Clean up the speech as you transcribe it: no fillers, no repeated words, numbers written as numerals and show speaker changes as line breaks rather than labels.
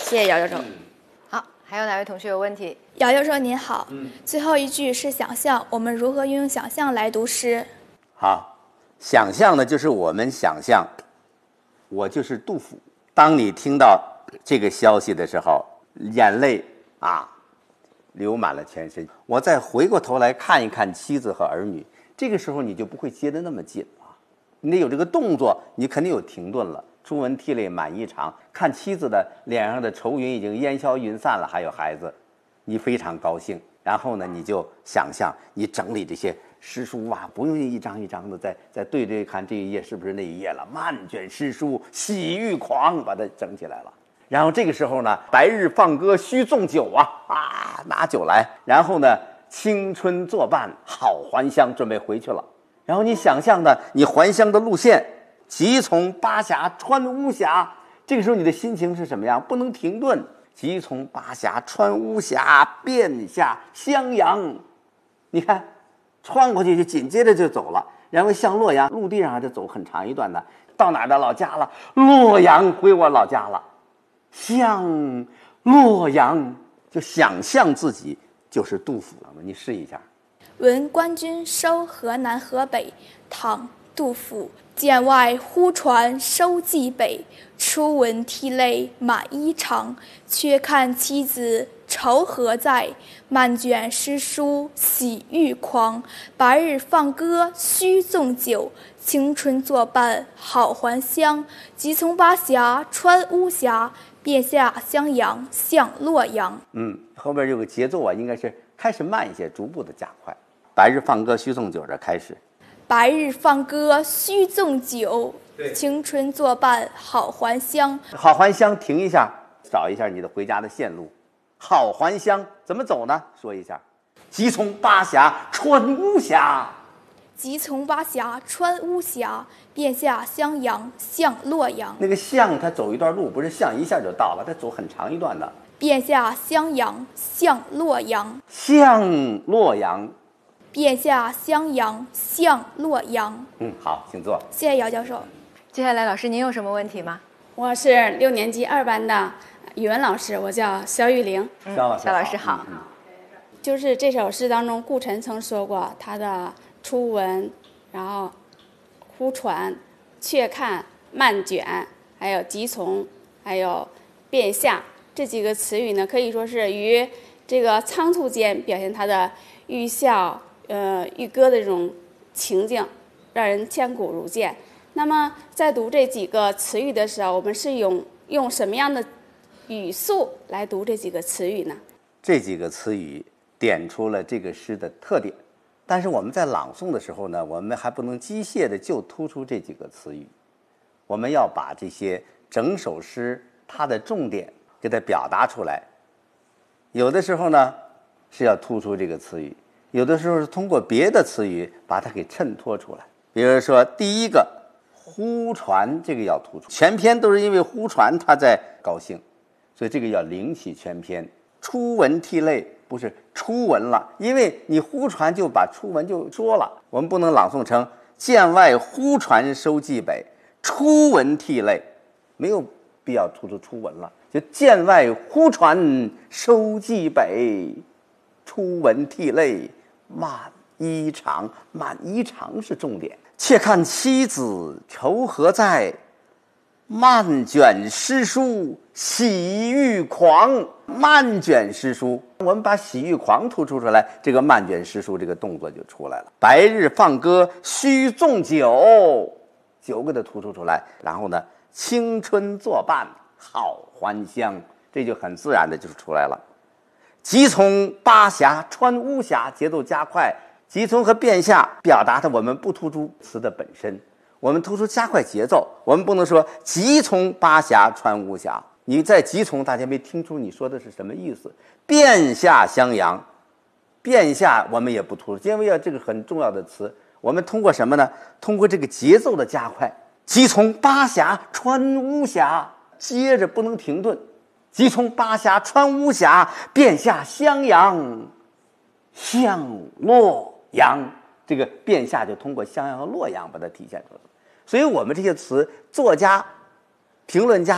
谢谢姚教授。
好，还有哪位同学有问题？
姚教授您好，最后一句是想象，我们如何运用想象来读诗？
好，想象呢，就是我们想象，我就是杜甫。当你听到这个消息的时候，眼泪流满了全身。我再回过头来看一看妻子和儿女，这个时候你就不会接得那么紧了。你得有这个动作，你肯定有停顿了。初闻涕泪满衣裳，看妻子的脸上的愁云已经烟消云散了，还有孩子，你非常高兴。然后呢，你就想象你整理这些诗书不用一张一张的再对对看这一页是不是那一页了，漫卷诗书喜欲狂，把它整起来了。然后这个时候呢，白日放歌须纵酒拿酒来，然后呢，青春作伴好还乡，准备回去了。然后你想象的你还乡的路线，即从巴峡穿巫峡，这个时候你的心情是什么样？不能停顿。即从巴峡穿巫峡，便下襄阳。你看，穿过去就紧接着就走了，然后向洛阳，陆地上还得走很长一段的，到哪儿的老家了？洛阳，回我老家了。向洛阳，就想象自己就是杜甫了。你试一下。
闻官军收河南河北，唐·杜甫。剑外忽传收蓟北，初闻涕泪满衣裳。却看妻子愁何在，漫卷诗书喜欲狂。白日放歌须纵酒，青春作伴好还乡。即从巴峡穿巫峡，便下襄阳向洛阳。
后边有个节奏应该是开始慢一些，逐步的加快。白日放歌须纵酒，这开始。
白日放歌须纵酒，青春作伴好还乡。
好还乡，停一下，找一下你的回家的线路。好还乡怎么走呢？说一下。即从巴峡穿巫峡，
即从巴峡穿巫峡，便下襄阳向洛阳。
那个向他走一段路，不是向一下就到了，他走很长一段的。
便下襄阳向洛阳，
向洛阳。
便下襄阳向洛阳。
好，请坐。
谢谢姚教授。
接下来老师您有什么问题吗？
我是6年级2班的语文老师，我叫肖玉玲。
肖
老师好。
就是这首诗当中，顾晨曾说过他的初闻，然后忽传、却看、漫卷，还有即从，还有便下这几个词语呢，可以说是于这个仓促间表现他的寓笑寓歌的这种情境，让人千古如见。那么在读这几个词语的时候，我们是用什么样的语速来读这几个词语呢？
这几个词语点出了这个诗的特点，但是我们在朗诵的时候呢，我们还不能机械的就突出这几个词语，我们要把这些整首诗它的重点给它表达出来。有的时候呢是要突出这个词语，有的时候是通过别的词语把它给衬托出来。比如说第一个忽传，这个要突出，全篇都是因为忽传他在高兴，所以这个要领起全篇。初闻涕泪不是初闻了，因为你忽传就把初闻就说了，我们不能朗诵成剑外忽传收蓟北，初闻涕泪，没有必要突出初闻了，就剑外忽传收蓟北，初闻涕泪满衣裳，满衣裳是重点。且看妻子愁何在，漫卷诗书喜欲狂。漫卷诗书，我们把喜欲狂突出出来，这个漫卷诗书这个动作就出来了。白日放歌须纵酒，酒给它突出出来。然后呢，青春作伴好还乡，这就很自然的就出来了。即从巴峡穿巫峡，节奏加快。即从和便下表达的我们不突出词的本身，我们突出加快节奏。我们不能说即从巴峡穿巫峡，你在即从大家没听出你说的是什么意思。便下襄阳，便下我们也不突出，因为这个很重要的词，我们通过什么呢？通过这个节奏的加快。即从巴峡穿巫峡，接着不能停顿。即从巴峡穿巫峡，便下襄阳向洛阳，这个便下就通过襄阳和洛阳把它体现出来了。所以我们这些词，作家、评论家